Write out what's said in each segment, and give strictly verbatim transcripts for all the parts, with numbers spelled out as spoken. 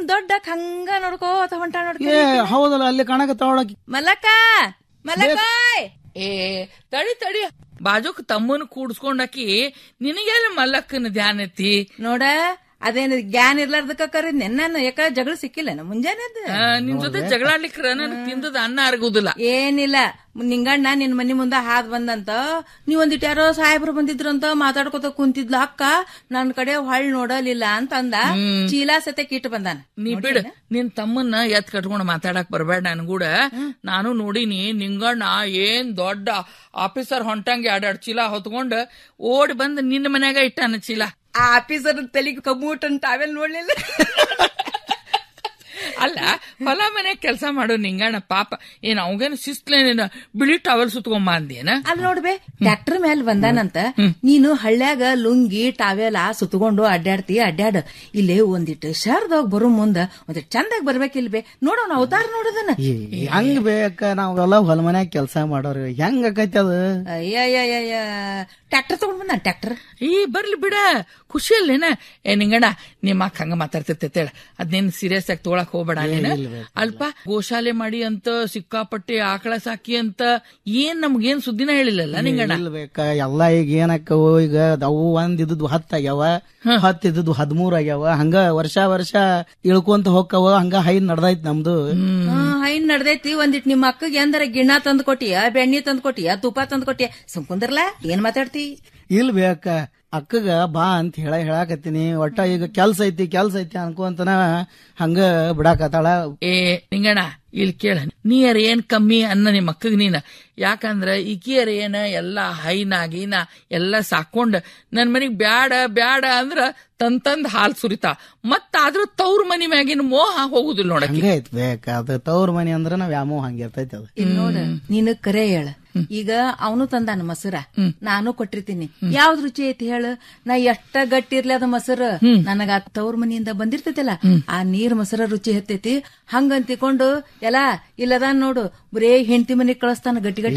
ದೊಡ್ಡ ಹಂಗ ನೋಡ್ಕೋತ ಹೊಂಟ ನೋಡ್ಕೊ. ಹೌದಲ್ಲ, ಅಲ್ಲಿ ಕಾಣಕತ್ತಾವಳಕಿ. ಮಲಕ ಮಲಕ ಏ ತಡಿ ತಡಿ, ಬಾಜುಕ್ ತಮ್ಮನ್ ಕೂಡ್ಸ್ಕೊಂಡಾಕಿ ನಿನಗೆಲ್ಲ ಮಲ್ಲಕ್ಕನ ಧ್ಯಾನ ಐತಿ ನೋಡ. ಅದೇನ ಜ್ಞಾನ ಇರ್ಲಾರ್ದಕ್ಕ ಕರೀದ್ ನಾನು. ಯಾಕ ಜಗಳ ಸಿಕ್ಕಿಲ್ಲ ನಾ ಮುಂಜಾನೆ ನಿನ್ ಜೊತೆ ಜಗಳಾಡ್ಲಿಕ್ರ ನನ್ ತಿಂದದ ಅನ್ನ ಅರಗುದಿಲ್ಲ. ಏನಿಲ್ಲ, ನಿಂಗಣ್ಣ ನಿನ್ ಮನಿ ಮುಂದ ಹಾದ್ ಬಂದಂತ ನೀವೊಂದಿಟ್ಟು ಯಾರೋ ಸಾಹೇಬ್ರು ಬಂದಿದ್ರಂತ ಮಾತಾಡ್ಕೊತ ಕುಂತಿದ್ಲ ಅಕ್ಕ, ನನ್ ಕಡೆ ಹೊಳ್ ನೋಡಲಿಲ್ಲ ಅಂತ ಅಂದ. ಚೀಲ ಸತೆ ಕಿಟ್ಟು ಬಂದಾನ. ನೀ ಬಿಡ್, ನಿನ್ ತಮ್ಮನ್ನ ಎತ್ ಕಟ್ಕೊಂಡ್ ಮಾತಾಡಕ್ ಬರ್ಬೇಡ ನನ್ಗೂಡ. ನಾನು ನೋಡಿನಿ ನಿಂಗಣ್ಣ ಏನ್ ದೊಡ್ಡ ಆಫೀಸರ್ ಹೊಂಟಂಗೆ ಎರಡೆರಡು ಚೀಲ ಹೊತ್ಕೊಂಡ್ ಓಡಿ ಬಂದ್ ನಿನ್ನ ಮನ್ಯಾಗ ಇಟ್ಟಾನ ಚೀಲ. ಆ ಆಫೀಸರ್ ತಲೆಗೆ ಕಮ್ಮೂಟನ್ ತಾವೆಲ್ ನೋಡ್ಲಿಲ್ಲ. ಅಲ್ಲ, ಹೊಲ ಮನೆ ಕೆಲಸ ಮಾಡೋ ನಿಂಗಣ್ಣ ಪಾಪ ಏನ್ ಅವಾಗೇನು ಶಿಸ್ತ್ಲೇನ ಬಿಳಿ ಟವಲ್ ಸುತ್ಕೊಂಬ ಅಂದೇನ. ಅದ್ ನೋಡ್ಬೇ, ಟ್ರ್ಯಾಕ್ಟರ್ ಮೇಲೆ ಬಂದಾನಂತ. ನೀನು ಹಳ್ಳ್ಯಾಗ ಲುಂಗಿ ಟಾವೆಲ್ ಸುತ್ಕೊಂಡು ಅಡ್ಡಾಡ್ತಿ ಅಡ್ಡಾಡ. ಇಲ್ಲೇ ಒಂದಿಟ್ಟು ಶರ್ದಾಗ ಬರೋ ಮುಂದ ಒಂದಿಟ್ಟು ಚಂದಾಗ ಬರ್ಬೇಕಿಲ್ಬೇ. ನೋಡೋಣ ಅವತಾರ ನೋಡೋದನ್ನ. ಹೆಂಗ್ ಬೇಕ ನಾವೆಲ್ಲ ಹೊಲ ಮನ್ಯಾಗ ಕೆಲಸ ಮಾಡೋರು, ಹೆಂಗ್ ಆಕೈತಿ ಅದು. ಅಯ್ಯಯ್ಯ, ಟ್ರ್ಯಾಕ್ಟರ್ ತಗೊಂಡ್ ಬಂದ ಟ್ರ್ಯಾಕ್ಟರ್. ಈ ಬರ್ಲಿ ಬಿಡ, ಖುಷಿ ಅಲ್ಲೇನ. ಏ ನಿಂಗಣ್ಣ, ನಿಮ್ಮ ಅಕ್ಕ ಹಂಗ ಮಾತಾಡ್ತಿರ್ತೇಳ, ಅದ್ನೇನ್ ಸೀರಿಯಸ್ ಆಗಿ ತೊಗೊಳಕ್ ಹೋಗ್ಬೇಡ. ಅಲ್ಪ ಗೋಶಾಲೆ ಮಾಡಿ ಅಂತ ಸಿಕ್ಕಾಪಟ್ಟೆ ಆಕಳ ಸಾಕಿ ಅಂತ ಏನ್ ನಮ್ಗೇನ್ ಸುದ್ದಿನ ಹೇಳಿಲ್ಲಲ್ಲ ನಿಂಗಣ್ಣ. ಎಲ್ಲಾ ಈಗ ಏನಕ್ಕವು, ಈಗ ಅವು ಒಂದ್ ಇದ್ದು ಹತ್ ಆಗ್ಯಾವ, ಹತ್ ಇದ್ದು ಹದಿಮೂರ್ ಆಗ್ಯಾವ. ಹಂಗ ವರ್ಷ ವರ್ಷ ಇಳ್ಕೊಂತ ಹೋಗ್ಕವ. ಹಂಗ ಹೈನ್ ನಡ್ದೈತಿ ನಮ್ದು. ಹೈನ್ ನಡ್ದೈತಿ. ಒಂದಿಟ್ ನಿಮ್ಮ ಅಕ್ಕಗೆ ಎಂದರ ಗಿಣ್ಣ ತಂದ್ ಕೊಟ್ಟಿಯ, ಬೆಣ್ಣಿ ತಂದ್ ಕೊಟ್ಟಿಯ, ತುಪ್ಪ ತಂದ್ ಕೊಟ್ಟಿಯ, ಸುಮ್ಕುಂದ್ರಲ್ಲ, ಏನ್ ಮಾತಾಡ್ತಿ. ಇಲ್ ಬೇಕ ಅಕ್ಕಗ ಬಾ ಅಂತ ಹೇಳ ಹೇಳಾಕತ್ತೀನಿ. ಒಟ್ಟ ಈಗ ಕೆಲ್ಸ ಐತಿ ಕೆಲ್ಸ ಐತಿ ಅನ್ಕೊಂತನ ಹಂಗ ಬಿಡಾಕತ್ತಾಳ. ಏ ನಿಂಗಣ್ಣ, ಇಲ್ಲಿ ಕೇಳ, ನೀಯರ್ ಏನ್ ಕಮ್ಮಿ ಅನ್ನ ನಿಮ್ಮ ಅಕ್ಕಗ್ ನೀನ. ಯಾಕಂದ್ರ ಈಕಿಯರ್ ಏನ ಎಲ್ಲಾ ಹೈನಾಗಿನ ಎಲ್ಲಾ ಸಾಕೊಂಡ್ ನನ್ ಮನಿಗ್ ಬ್ಯಾಡ ಬ್ಯಾಡ ಅಂದ್ರ ತಂತಂದ್ ಹಾಲ್ ಸುರಿತಾ. ಮತ್ತಾದ್ರೂ ತವ್ರ ಮನಿ ಮ್ಯಾಗಿನ ಮೋಹ ಹೋಗುದಿಲ್ಲ ನೋಡ. ಹಂಗೈತ್ ಬೇಕ ಅದು, ತವ್ರ ಮನಿ ಅಂದ್ರ ನಾವ್ ಯಾವ ಮೋಹ ಹಂಗಿರ್ತೈತಿ ಅದು. ನೋಡ, ನೀನು ಕರೆ ಹೇಳ. ಈಗ ಅವನು ತಂದಾನ ಮೊಸರ, ನಾನು ಕೊಟ್ಟಿರ್ತೀನಿ. ಯಾವ್ದ್ ರುಚಿ ಐತಿ ಹೇಳು. ನಾ ಎಷ್ಟ ಗಟ್ಟಿ ಇರ್ಲಿ ಅದ ಮೊಸರು, ನನಗ ಆ ತವ್ರ ಮನಿಯಿಂದ ಬಂದಿರ್ತೈತಿಲ್ಲ, ಆ ನೀರ್ ಮೊಸರ ರುಚಿ ಹತ್ತೈತಿ. ಹಂಗಂತಿಕೊಂಡು ಎಲ್ಲ ಇಲ್ಲದ ನೋಡು, ಬರೇ ಹೆಂಡತಿ ಮನಿಗ್ ಕಳಿಸ್ತಾನ ಗಟ್ಟಿ ಗಟ್ಟಿ.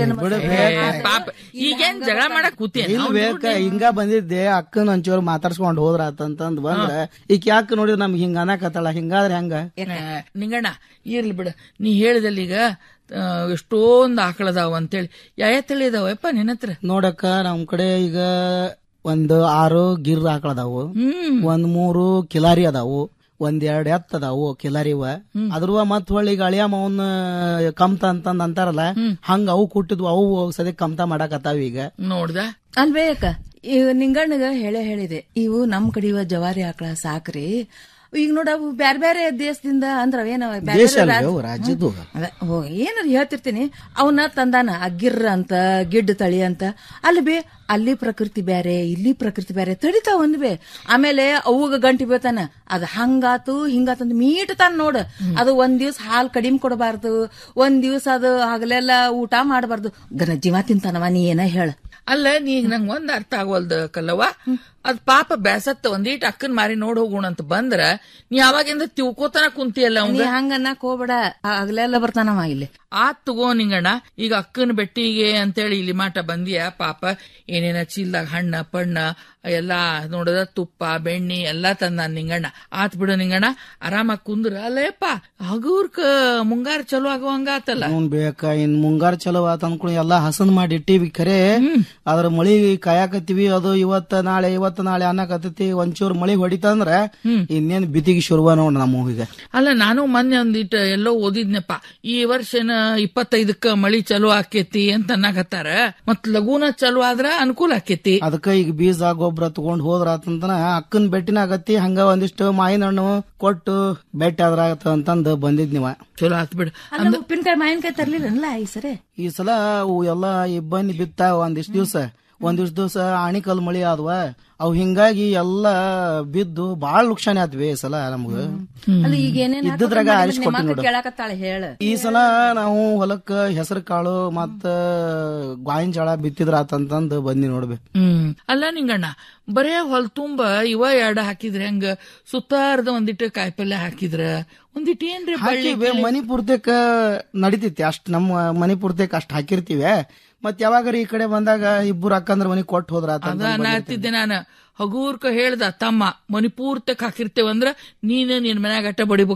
ಈಗೇನ್ ಜಗಳ ಮಾಡಕ್ ಕೂತೇನೆ. ಇಲ್ ಬೇಕ, ಹಿಂಗ ಬಂದಿದ್ದೆ ಅಕ್ಕನ ಒಂಚೂರು ಮಾತಾಡ್ಸ್ಕೊಂಡ್ ಹೋದ್ರ ಆತಂತಂದ್ ಬಂದ್ರ ಈಗ ಯಾಕೆ ನೋಡಿದ್ರ ನಮ್ಗೆ ಹಿಂಗ ಅನ್ನಕತ್ತಳ. ಹಿಂಗಾದ್ರೆ ಹೆಂಗ ನಿಂಗಣ್ಣ? ಇರ್ಲಿ ಬಿಡ, ನೀ ಹೇಳಿದಲ್ಲಿ ಈಗ ಎಷ್ಟೊಂದ್ ಆಕಳದಾವ ಅಂತೇಳಿ. ಯಾವ ತಳಿ ಇದಾವಪ್ಪ ನಿನ್ನ ಹತ್ರ? ನೋಡಕ್ಕ, ನಮ್ ಕಡೆ ಈಗ ಒಂದ್ ಆರು ಗಿರ್ ಆಕಳದಾವು, ಒಂದ್ ಮೂರು ಕಿಲಾರಿ ಅದಾವು, ಒಂದ್ ಎರಡ್ ಎತ್ ಅದಾವು ಕಿಲಾರಿವ. ಅದ್ರ ಮತ್ ಹೊಳ್ಳಿ ಅಳಿಯ ಅವನ್ ಕಮ್ತ ಅಂತಂದ್ ಅಂತಾರಲ್ಲ, ಹಂಗ ಅವು ಕುಟ್ಟಿದ್ವು. ಅವು ಸದ್ಯ ಕಮ್ತ ಮಾಡಾಕತ್ತಾವ ಈಗ. ನೋಡ್ದ ಅಲ್ಬೇಕ, ನಿಂಗಣ್ಣಗ ಹೇಳೇ ಹೇಳಿದೆ, ಇವು ನಮ್ ಕಡೆ ಜವಾರಿ ಆಕಳ ಸಾಕ್ರಿ. ಈಗ ನೋಡ, ಅವು ಬ್ಯಾರೆ ಬ್ಯಾರೆ ದೇಶದಿಂದ ಅಂದ್ರ ಏನವ ರಾಜ್ಯದ್ದು ಏನಾರ ಹೇಳ್ತಿರ್ತೀನಿ. ಅವನ್ನ ತಂದಾನ ಅಗ್ಗಿರ್ರ ಅಂತ, ಗಿಡ್ಡ ತಳಿ ಅಂತ. ಅಲ್ಲಿ ಬೇ ಅಲ್ಲಿ ಪ್ರಕೃತಿ ಬ್ಯಾರೆ, ಇಲ್ಲಿ ಪ್ರಕೃತಿ ಬ್ಯಾರೆ, ತಡಿತಾವ ಒಂದ್ ಬೇ. ಆಮೇಲೆ ಅವಾಗ ಗಂಟಿ ಬೀಳ್ತಾನ, ಅದ್ ಹಂಗಾತು ಹಿಂಗಾತಂದ್ ಮೀಟ್ ತಾನ ನೋಡು. ಅದು ಒಂದ್ ದಿವ್ಸ ಹಾಲ್ ಕಡಿಮೆ ಕೊಡಬಾರ್ದು, ಒಂದ್ ದಿವ್ಸ ಅದು ಹಗಲೆಲ್ಲ ಊಟ ಮಾಡಬಾರ್ದು. ಗನ ಜೀವ ತಿಂತಾನವ. ನೀ ಏನ ಹೇಳ. ಅಲ್ಲ, ನೀಗ ನಂಗ್ ಒಂದ್ ಅರ್ಥ ಆಗೋಲ್ದ ಕಲ್ಲವ್ವ. ಅದ್ ಪಾಪ ಬ್ಯಾಸತ್ತ ಒಂದೀಟ್ ಅಕ್ಕನ್ ಮಾರಿ ನೋಡ್ ಹೋಗೋಣ ಅಂತ ಬಂದ್ರ ನೀ ಅವಾಗಿಂದ ತಿಳ್ಕೋತನ ಕುಂತಿಯಲ್ಲ. ನೀ ಹಂಗನ್ನಕ್ ಹೋಗ್ಬೇಡ, ಹಗಲೆಲ್ಲ ಬರ್ತಾನವ ಇಲ್ಲಿ. ಆತ್ ತಗೋ ನಿಂಗಣ್ಣ, ಈಗ ಅಕ್ಕನ ಬೆಟ್ಟಿಗೆ ಅಂತೇಳಿ ಇಲ್ಲಿ ಮಾಟ ಬಂದಿಯ. ಪಾಪ ಏನೇನ ಚೀಲ್ದಾಗ ಹಣ್ಣ ಪಣ್ಣ ಎಲ್ಲಾ ನೋಡದ, ತುಪ್ಪ ಬೆಣ್ಣಿ ಎಲ್ಲಾ ತಂದ ನಿಂಗಣ್ಣ. ಆತ್ ಬಿಡು ನಿಂಗಣ್ಣ, ಆರಾಮಾಗಿ ಕುಂದ್ರ. ಅಲ್ಲೇಪ್ಪ ಹಗೂರ್ಕ ಮುಂಗಾರ ಚಲೋ ಆಗೋ ಹಂಗ ಆತಲ್ಲ. ಬೇಕ, ಇನ್ ಮುಂಗಾರ ಚಲೋ ಆತ ಅನ್ಕೊಂಡು ಎಲ್ಲಾ ಹಸನ್ ಮಾಡಿ ಇಟ್ಟಿವಿ. ಖರೆ ಅದ್ರ ಮಳಿ ಕಾಯಕತ್ತೀವಿ. ಅದು ಇವತ್ತ ನಾಳೆ ಇವತ್ತ ನಾಳೆ ಅನ್ನಕತ್ತೈತಿ. ಒಂಚೂರು ಮಳಿ ಹೊಡಿತಂದ್ರ ಇನ್ನೇನ್ ಬಿತ್ತಿಗೆ ಶುರುವ ನೋಡ್ ನಮ್ಮ ಈಗ. ಅಲ್ಲ, ನಾನು ಮೊನ್ನೆ ಒಂದಿಟ್ ಎಲ್ಲೋ ಓದಿದ್ನಪ್ಪ, ಈ ವರ್ಷ ಇಪ್ಪತ್ತೈದಕ್ಕ ಮಳಿ ಚಲೋ ಆಕೇತಿ ಅಂತ ಅನ್ನಕತ್ತಾರ. ಮತ್ ಲಗೂನ ಚಲೋ ಆದ್ರ ಅನುಕೂಲ ಆಕೇತಿ. ಅದಕ್ಕ ಈಗ ಬೀಜ ಗೊಬ್ಬರ ತಗೊಂಡ್ ಹೋದ್ರ ಆತಂತನ ಅಕ್ಕನ್ ಬೆಟ್ಟಿನ ಆಗತ್ತಿ. ಹಂಗ ಒಂದಿಷ್ಟು ಮಾಯಿನ ಹಣ್ಣು ಕೊಟ್ಟು ಬೆಟ್ಟ ಆದ್ರ ಆಗತ್ತ ಅಂತಂದ್ ಬಂದಿದ್ ನೀವ. ಚಲೋ ಆತ್ ಬಿಡ. ಉಪ್ಪಿನಕಾಯಿ ಮಾವಿನಕಾಯಿ ತರ್ಲಿಲ್ಲ ಈ ಸರಿ. ಈ ಸಲ ಅವು ಎಲ್ಲಾ ಇಬ್ಬನಿ ಬಿತ್ತ ಒಂದಿಷ್ಟ್ ದಿವ್ಸ ಒಂದಿಷ್ಟ್ ದಿವ್ಸ ಆಣಿಕಲ್ ಮಳಿ ಆದ್ವ. ಅವ್ ಹಿಂಗಾಗಿ ಎಲ್ಲಾ ಬಿದ್ದು ಬಾಳ ನುಕ್ಸಾನ ಆದ್ವಿ ಈ ಸಲ ನಮ್ಗ. ಇದ್ರಾಗ ಆರಿಸ್ಕೊಟ್ಟು ನೋಡು. ಈ ಸಲ ನಾವು ಹೊಲಕ್ಕ ಹೆಸರು ಕಾಳು ಮತ್ತ ಗಾಯಿನ ಜೋಳ ಬಿತ್ತಿದ್ರ ಆತಂತಂದ್ ಬಂದಿ ನೋಡ್ಬೇಕು. ಹ್ಮ್ ಅಲ್ಲ ನಿಂಗಣ್ಣ, ಬರೇ ಹೊಲ್ ತುಂಬ ಇವ ಎರಡ ಹಾಕಿದ್ರೆ ಹಂಗ ಸುತ್ತಾರ್ದ ಒಂದಿಟ್ಟು ಕಾಯಿಪಲ್ಯ ಹಾಕಿದ್ರ ಒಂದಿಟ್ಟು ಏನ್ರಿ ಮನಿ ಪೂರ್ತಕ ನಡಿತೈತಿ. ಅಷ್ಟ್ ನಮ್ಮ ಮನಿ ಪೂರ್ತಕ ಅಷ್ಟ್ ಹಾಕಿರ್ತೀವಿ. ಮತ್ ಯಾವಾಗಾರ ಈ ಕಡೆ ಬಂದಾಗ ಇಬ್ಬರು ಅಕ್ಕಂದ್ರ ಮನಿ ಕೊಟ್ಟು ಹೋದ್ರ ಆತಿದ್ದೆ. ನಾನು ಹಗೂರ್ಕ ಹೇಳ್ದ, ತಮ್ಮ ಮನಿ ಪೂರ್ತಕ್ ಹಾಕಿರ್ತೇವಂದ್ರ ನೀನ್ ನಿನ್ ಮನ್ಯಾಗ ಅಟ್ಟ ಬಡಿಬೇಕು